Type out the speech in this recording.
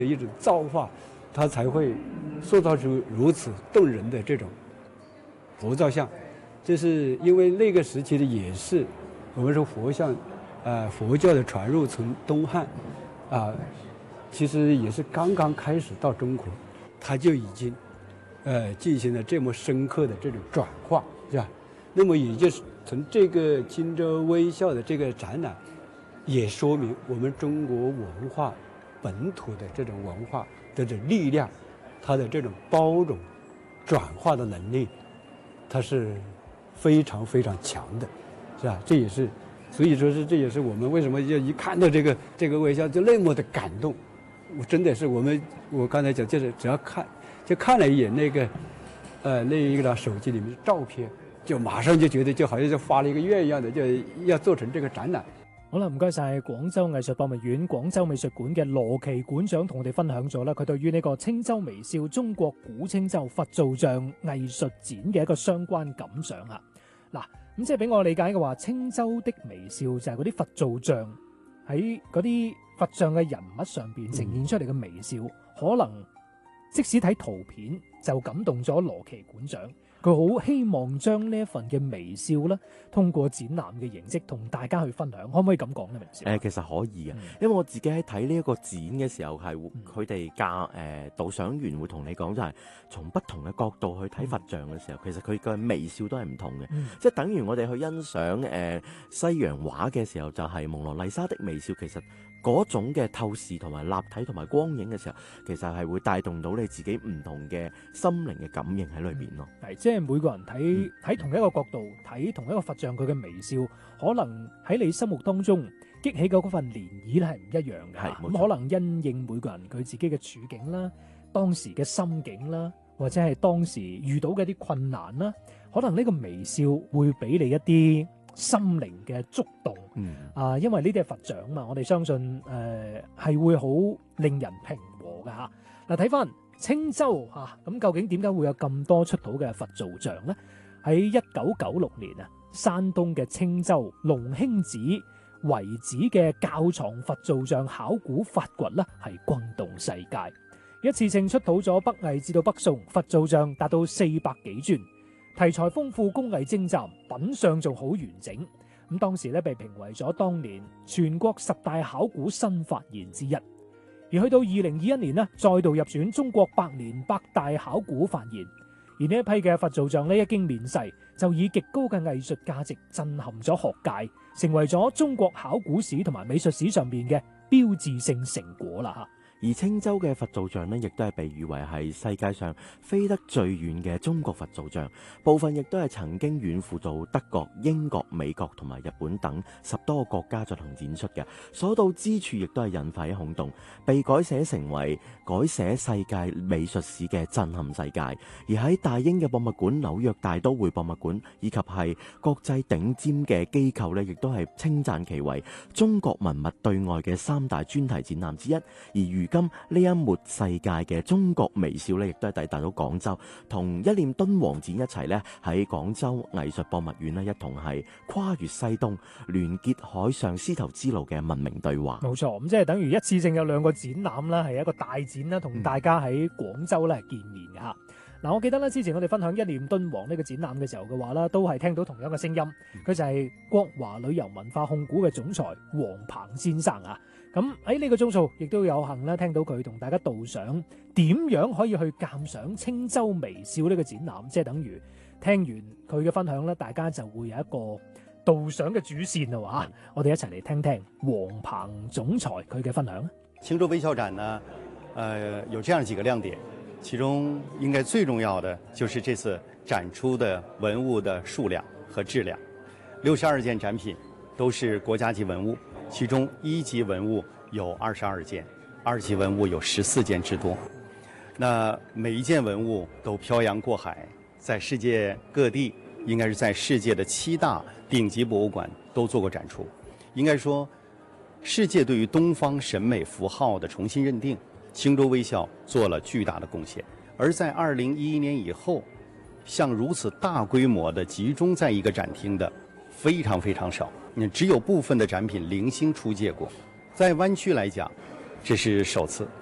一种造化，它才会塑造出如此动人的这种佛造像。这是因为那个时期的也是我们说佛像，佛教的传入从东汉，其实也是刚刚开始到中国，它就已经进行了这么深刻的这种转化，是吧？那么也就是从这个青州微笑的这个展览，也说明我们中国文化本土的这种文化的这力量，它的这种包容、转化的能力，它是非常非常强的，是吧？这也是，所以说这也是我们为什么就一看到这个微笑就那么的感动。我真的是我刚才讲，就是只要看了一眼那一个手机里面的照片，就馬上就覺得就好像就發了一個願一樣的，就要做成這個展覽。 好啦，唔該晒廣州藝術博物院廣州美術館嘅羅奇館長同我哋分享咗啦，佢對於呢個青州微笑中國古青州佛造像藝術展嘅一個相關感想啊。嗱，咁即係俾我理解嘅話，青州的微笑就係嗰啲佛造像喺嗰啲佛像嘅人物上邊呈現出嚟嘅微笑，可能即使睇圖片就感動咗羅奇館長。佢好希望將呢一份嘅微笑咧，通過展覽嘅形式同大家去分享，可唔可以咁講呢？微笑其實可以嘅，因為我自己喺睇呢一個展嘅時候，係佢哋導賞員會同你講，就係從不同嘅角度去睇佛像嘅時候，其實佢嘅微笑都係唔同嘅，即係等於我哋去欣賞西洋畫嘅時候，就係蒙羅麗莎的微笑，其實嗰種嘅透視同埋立體同埋光影嘅時候，其實係會帶動到你自己唔同嘅心靈嘅感應喺裏邊咯。 係，即係每個人睇同一個角度睇同一個佛像，佢嘅微笑可能喺你心目當中激起嘅嗰份漣漪咧係唔一樣嘅。咁可能因應每個人佢自己嘅處境啦、當時嘅心境啦，或者係當時遇到嘅一啲困難啦，可能呢個微笑會俾你一啲心靈嘅觸動，因為呢啲係佛像嘛，我哋相信係會好令人平和嘅嚇。嗱，睇翻青州咁究竟點解會有咁多出土嘅佛造像呢？喺1996年啊，山東嘅青州龍興寺遺址嘅窖藏佛造像考古發掘呢，係轟動世界，一次性出土咗北魏至到北宋佛造像達到400幾尊。題材豐富，工藝精湛，品相仲好完整。咁當時咧被評為咗當年全國10大考古新發現之一。而去到2021年呢，再度入選中國百年百大考古發現。而呢一批嘅佛造像呢，一經面世，就以極高嘅藝術價值震撼咗學界，成為咗中國考古史同埋美術史上邊嘅標誌性成果啦。 而青州嘅佛造像呢，亦都係被譽為係世界上飛得最遠嘅中國佛造像，部分亦都係曾經遠赴到德國、英國、美國同埋日本等10多個國家進行展出嘅，所到之處亦都係引發轟動，被改寫成為改寫世界美術史嘅震撼世界。而喺大英嘅博物館、紐約大都會博物館以及係國際頂尖嘅機構呢，亦都係稱讚其為中國文物對外嘅3大專題展覽之一。而今呢一抹世界嘅中國微笑咧，亦都係抵達到廣州，同一念敦煌展一齊咧喺廣州藝術博物院咧一同係跨越西東，聯結海上絲綢之路嘅文明對話。 冇錯，咁即係等於一次性有2個展覽啦，係一個大展啦，同大家喺廣州咧見面嘅嚇。嗱，我記得咧之前我哋分享一念敦煌呢個展覽嘅時候嘅話啦，都係聽到同樣嘅聲音，佢就係國華旅遊文化控股嘅總裁黃鵬先生啊。咁喺呢個鐘數，亦都有幸咧聽到佢同大家導賞點樣可以去鑑賞青州微笑呢個展覽，即係等於聽完佢嘅分享咧，大家就會有一個導賞嘅主線啦。我哋一齊嚟聽聽黃鵬總裁佢嘅分享。 青州微笑展呢，有這樣幾個亮點，其中應該最重要的就是這次展出的文物的數量和質量，62件展品都是國家級文物。其中1級文物有22件，2級文物有14件之多。那每一件文物都漂洋過海，在世界各地，應該是在世界的7大頂級博物館都做過展出。應該說，世界對於東方審美符號的重新認定，青州微笑做了巨大的貢獻。而在2011年以後，像如此大規模的集中在一個展廳的非常非常少，只有部分的展品零星出借過。在灣區來講，這是首次。